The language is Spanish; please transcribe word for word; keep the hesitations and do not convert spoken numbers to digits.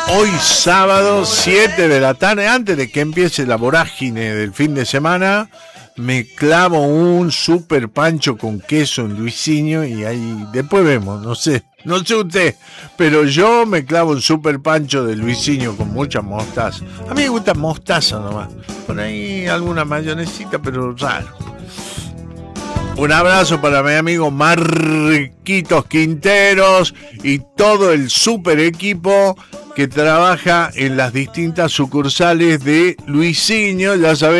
Hoy sábado, siete de la tarde, antes de que empiece la vorágine del fin de semana, me clavo un super pancho con queso en Luisinho y ahí después vemos, no sé, no sé usted, pero yo me clavo un super pancho de Luisinho con mucha mostaza. A mí me gusta mostaza nomás, por ahí alguna mayonesita, pero raro. Un abrazo para mi amigo Marquitos Quinteros y todo el super equipo que trabaja en las distintas sucursales de Luisinho, ya sabés.